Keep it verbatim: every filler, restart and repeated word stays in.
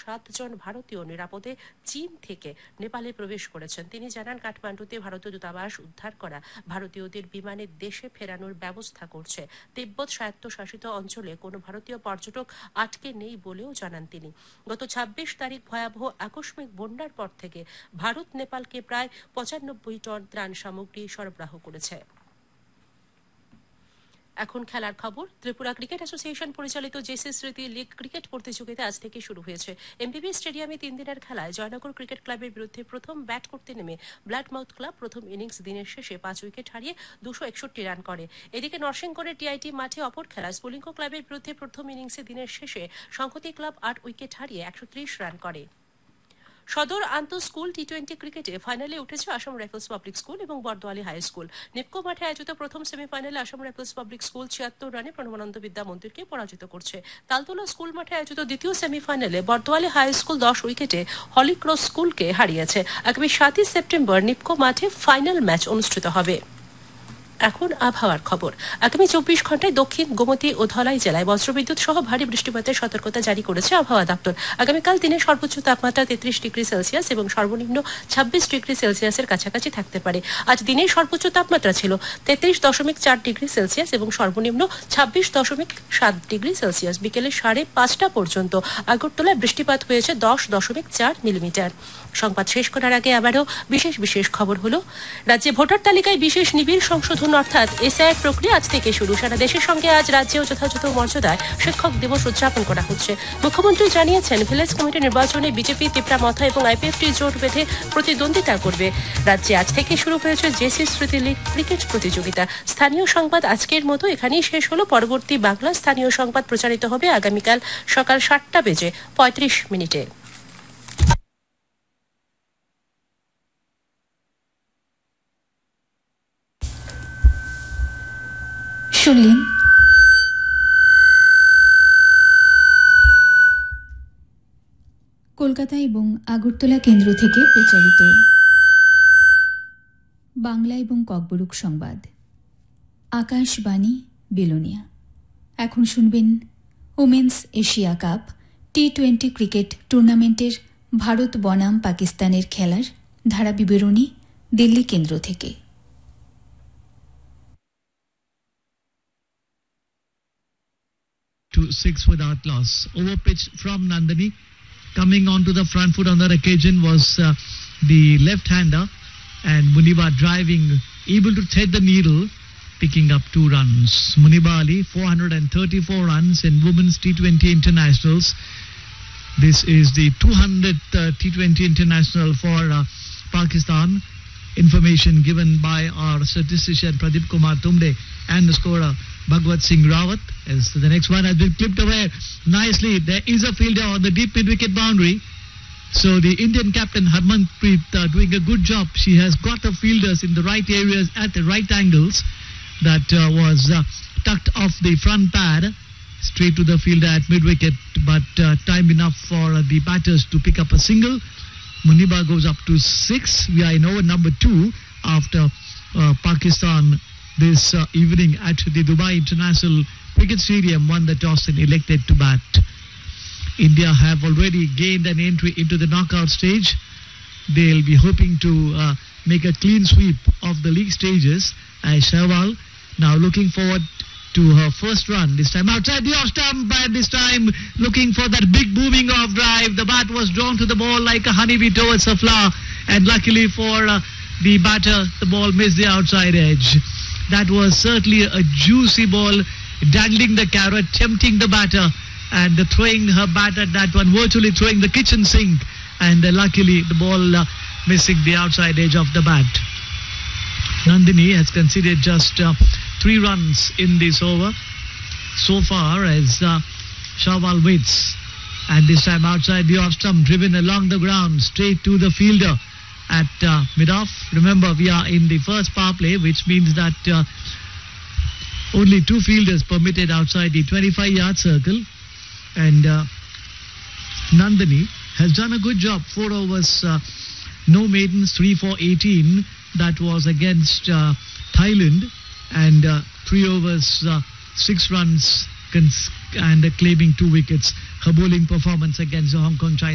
সাতজন ভারতীয় নিরাপদে চীন থেকে নেপালে প্রবেশ করেছেন। তিনি জানান, কাঠমান্ডুতে ভারতীয় দূতাবাস উদ্ধার করা ভারতীয়দের বিমানে দেশে ফেরানোর ব্যবস্থা করছে। তিব্বত স্বায়ত্তশাসিত অঞ্চলে কোনো ভারতীয় পর্যটক আটকে নেই বলেও জানান তিনি। গত ছাব্বিশ তারিখ ভয়াবহ আকস্মিক বন্যার পর থেকে ভারত নেপালকে প্রায় পঁচানব্বই টন ত্রাণ সামগ্রী সরবরাহ করেছে। এখন খেলার খবর। ত্রিপুরা ক্রিকেট অ্যাসোসিয়েশন পরিচালিত জেসি স্মৃতি লিগ ক্রিকেট প্রতিযোগিতা আজ থেকে শুরু হয়েছে। এমবিবি স্টেডিয়ামে তিন দিনের খেলায় জয়নগর ক্রিকেট ক্লাবের বিরুদ্ধে প্রথম ব্যাট করতে নেমে ব্লাডমাউথ ক্লাব প্রথম ইনিংস দিনের শেষে পাঁচ উইকেট হারিয়ে দুশো একষট্টি রান করে। এদিকে নরসিংগড়ের টিআইটি মাঠে অপর খেলায় স্ফুলিঙ্গ ক্লাবের বিরুদ্ধে প্রথম ইনিংসে দিনের শেষে সংহতি ক্লাব আট উইকেট হারিয়ে একশো ত্রিশ রান করে। সদর আন্তঃ স্কুল টি টোয়েন্টি ক্রিকেটে ফাইনালে উঠেছে আসাম রাইফেলস পাবলিক স্কুল এবং বর্দোয়ালি হাই স্কুল। নিপকো মাঠে আয়োজিত প্রথম সেমিফাইনালে আসাম রাইফেলস পাবলিক স্কুল ছিয়াত্তর রানে প্রণবানন্দ বিদ্যা মন্দিরকে পরাজিত করছে। তালতলা স্কুল মাঠে আয়োজিত দ্বিতীয় সেমিফাইনালে বর্দোয়ালি হাই স্কুল দশ উইকেটে হলি ক্রস স্কুলকে হারিয়েছে। আগামী সাতই সেপ্টেম্বর নিপকো মাঠে ফাইনাল ম্যাচ অনুষ্ঠিত হবে। এখন আবহাওয়ার খবর। আগামী চব্বিশ ঘন্টায় দক্ষিণ গোমতী ও ধলাই জেলায় বজ্রবিদ্যুৎ সহ ভারী বৃষ্টিপাতের সতর্কতা জারি করেছে আবহাওয়া দপ্তর। আগামীকাল দিনের সর্বোচ্চ তাপমাত্রা তেত্রিশ ডিগ্রি সেলসিয়াস এবং সর্বনিম্ন ছাব্বিশ ডিগ্রি সেলসিয়াসের কাছাকাছি থাকতে পারে। আজ দিনের সর্বোচ্চ তাপমাত্রা ছিল তেত্রিশ দশমিক চার ডিগ্রি সেলসিয়াস এবং সর্বনিম্ন ছাব্বিশ দশমিক সাত ডিগ্রি সেলসিয়াস। বিকেলে সাড়ে পাঁচটা পর্যন্ত আগরতলায় বৃষ্টিপাত হয়েছে দশ দশমিক চার মিলিমিটার। সংবাদ শেষ করার আগে আবারও বিশেষ বিশেষ খবর হলো, রাজ্যে ভোটার তালিকায় বিশেষ নিবিড় সংশোধন অর্থাৎ এসআইআর প্রক্রিয়া আজ থেকে শুরু। সারা দেশের সঙ্গে আজ রাজ্যেও যথাযথ মর্যাদায় শিক্ষক দিবস উদযাপন করা হচ্ছে। মুখ্যমন্ত্রী জানিয়েছেন, ভিলেজ কমিটি নির্বাচনে বিজেপি তিপ্রা মথা এবং আইপিএফটি জোট বেঁধে প্রতিদ্বন্দ্বিতা করবে। রাজ্যে আজ থেকে শুরু হয়েছে জেসি স্মৃতি লিগ ক্রিকেট প্রতিযোগিতা। স্থানীয় সংবাদ আজকের মতো এখানেই শেষ হলো। পরবর্তী বাংলা স্থানীয় সংবাদ প্রচারিত হবে আগামীকাল সকাল সাতটা বেজে পঁয়ত্রিশ মিনিটে। শুনলেন কলকাতা এবং আগরতলা কেন্দ্র থেকে প্রচারিত বাংলা এবং ককবরক সংবাদ। আকাশবাণী বেলোনিয়া। এখন শুনবেন women's Asia cup T twenty cricket টুর্নামেন্টের ভারত বনাম পাকিস্তানের খেলার ধারা বিবরণী দিল্লি কেন্দ্র থেকে। To six without loss. Over pitch from Nandini. Coming onto the front foot on that occasion was uh, the left-hander, and Muniba driving, able to thread the needle, picking up two runs. Muniba Ali, four hundred thirty-four runs in Women's T twenty Internationals. This is the two hundredth uh, T twenty International for uh, Pakistan. Information given by our statistician Pradeep Kumar Tumde and the scorer Bhagwat Singh Rawat. As the next one has been clipped away nicely. There is a fielder on the deep mid-wicket boundary. So the Indian captain Harmanpreet uh, doing a good job. She has got her fielders in the right areas at the right angles. That uh, was uh, tucked off the front pad straight to the fielder at mid-wicket. But uh, time enough for uh, the batters to pick up a single. Muniba goes up to six. We are in over number two after uh, Pakistan this uh, evening at the Dubai International Cricket Stadium won the toss and elected to bat. India have already gained an entry into the knockout stage. They'll be hoping to uh, make a clean sweep of the league stages. As Sehwag now looking forward to her first run, this time outside the off stump, and this time looking for that big booming off drive. The bat was drawn to the ball like a honeybee towards a flower, and luckily for uh, the batter, the ball missed the outside edge. That was certainly a juicy ball, dangling the carrot, tempting the batter, and uh, throwing her bat at that one, virtually throwing the kitchen sink, and uh, luckily the ball uh, missing the outside edge of the bat. Nandini has conceded just uh, three runs in this over so far as uh, Sehwag waits, and this time outside the off stump, driven along the ground straight to the fielder at uh, mid-off. Remember, we are in the first power play, which means that uh, only two fielders permitted outside the twenty-five yard circle, and uh, Nandini has done a good job. Four overs, uh, no maidens, three for eighteen. That was against uh, Thailand, and uh, three overs, uh, six runs, cons- and uh, claiming two wickets. Her bowling performance against the Hong Kong China